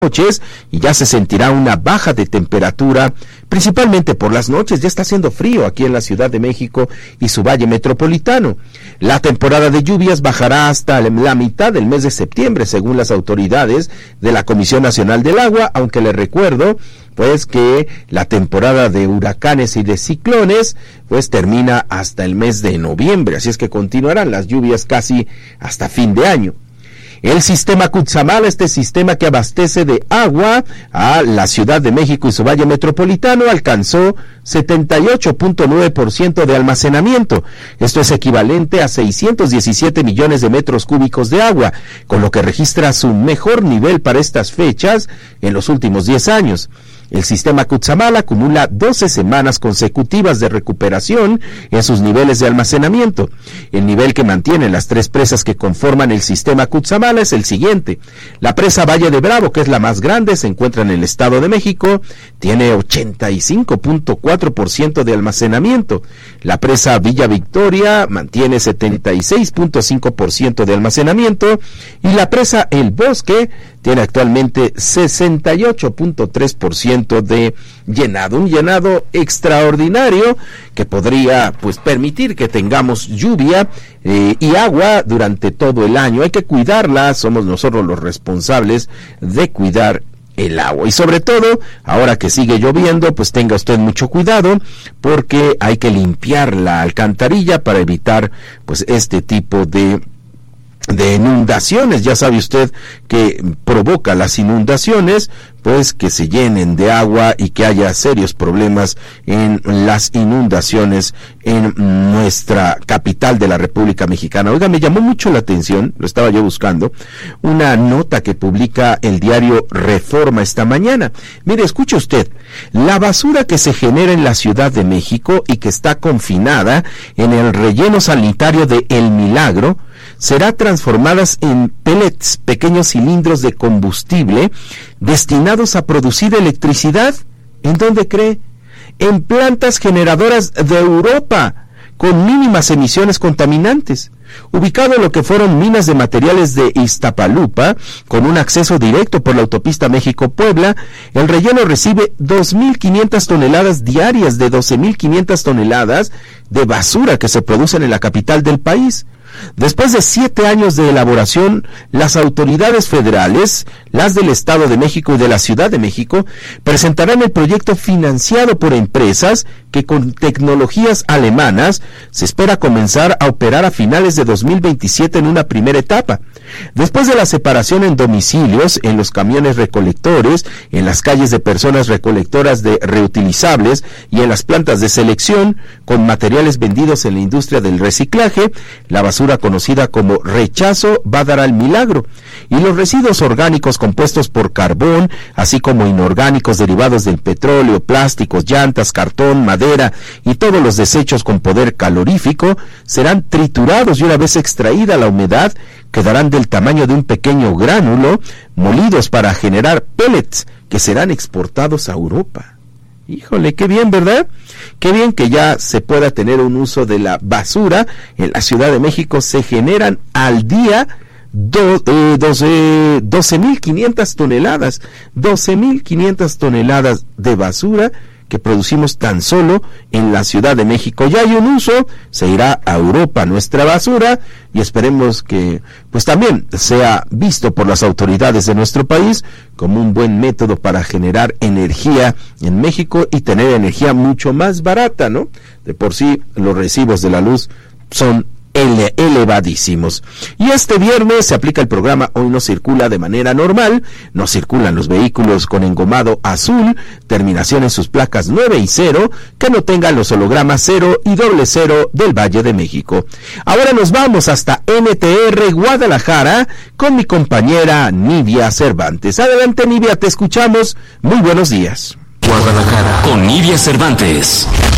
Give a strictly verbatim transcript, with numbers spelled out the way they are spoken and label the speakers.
Speaker 1: noches y ya se sentirá una baja de temperatura, principalmente por las noches. Ya está haciendo frío aquí en la Ciudad de México y su valle metropolitano. La temporada de lluvias bajará hasta la mitad del mes de septiembre, según las autoridades de la Comisión Nacional del Agua, aunque les recuerdo pues que la temporada de huracanes y de ciclones pues termina hasta el mes de noviembre, así es que continuarán las lluvias casi hasta fin de año. El sistema Cutzamala, este sistema que abastece de agua a la Ciudad de México y su valle metropolitano, alcanzó setenta y ocho punto nueve por ciento de almacenamiento. Esto es equivalente a seiscientos diecisiete millones de metros cúbicos de agua, con lo que registra su mejor nivel para estas fechas en los últimos diez años. El sistema Cutzamala acumula doce semanas consecutivas de recuperación en sus niveles de almacenamiento. El nivel que mantienen las tres presas que conforman el sistema Cutzamala es el siguiente. La presa Valle de Bravo, que es la más grande, se encuentra en el Estado de México, tiene ochenta y cinco punto cuatro por ciento de almacenamiento. La presa Villa Victoria mantiene setenta y seis punto cinco por ciento de almacenamiento y la presa El Bosque tiene actualmente sesenta y ocho punto tres por ciento de llenado, un llenado extraordinario que podría pues permitir que tengamos lluvia eh, y agua durante todo el año. Hay que cuidarla, somos nosotros los responsables de cuidar el agua y sobre todo ahora que sigue lloviendo pues tenga usted mucho cuidado porque hay que limpiar la alcantarilla para evitar pues este tipo de de inundaciones. Ya sabe usted que provoca las inundaciones pues que se llenen de agua y que haya serios problemas en las inundaciones en nuestra capital de la República Mexicana. Oiga, me llamó mucho la atención, lo estaba yo buscando, una nota que publica el diario Reforma esta mañana. Mire, escuche usted, la basura que se genera en la Ciudad de México y que está confinada en el relleno sanitario de El Milagro será transformadas en pellets, pequeños cilindros de combustible destinados a producir electricidad. ¿En dónde cree? En plantas generadoras de Europa, con mínimas emisiones contaminantes. Ubicado en lo que fueron minas de materiales de Iztapalupa, con un acceso directo por la autopista México-Puebla, el relleno recibe dos mil quinientas toneladas diarias de doce mil quinientas toneladas de basura que se producen en la capital del país. Después de siete años de elaboración, las autoridades federales, las del Estado de México y de la Ciudad de México, presentarán el proyecto financiado por empresas que con tecnologías alemanas se espera comenzar a operar a finales de dos mil veintisiete en una primera etapa. Después de la separación en domicilios, en los camiones recolectores, en las calles de personas recolectoras de reutilizables y en las plantas de selección, con materiales vendidos en la industria del reciclaje, la basura conocida como rechazo va a dar al milagro, y los residuos orgánicos compuestos por carbón, así como inorgánicos derivados del petróleo, plásticos, llantas, cartón, madera y todos los desechos con poder calorífico, serán triturados y una vez extraída la humedad, quedarán del tamaño de un pequeño gránulo, molidos para generar pellets que serán exportados a Europa. Híjole, qué bien, ¿verdad? Qué bien que ya se pueda tener un uso de la basura. En la Ciudad de México se generan al día do, eh, doce mil quinientas toneladas, doce mil quinientas toneladas de basura que producimos tan solo en la Ciudad de México. Ya hay un uso, se irá a Europa nuestra basura y esperemos que pues también sea visto por las autoridades de nuestro país como un buen método para generar energía en México y tener energía mucho más barata, ¿no? De por sí los recibos de la luz son ele- elevadísimos. Y este viernes se aplica el programa Hoy no circula de manera normal, no circulan los vehículos con engomado azul, terminación en sus placas nueve y cero, que no tengan los hologramas cero y doble cero del Valle de México. Ahora nos vamos hasta N T R Guadalajara con mi compañera Nidia Cervantes. Adelante, Nidia, te escuchamos. Muy buenos días.
Speaker 2: Guadalajara con Nidia Cervantes.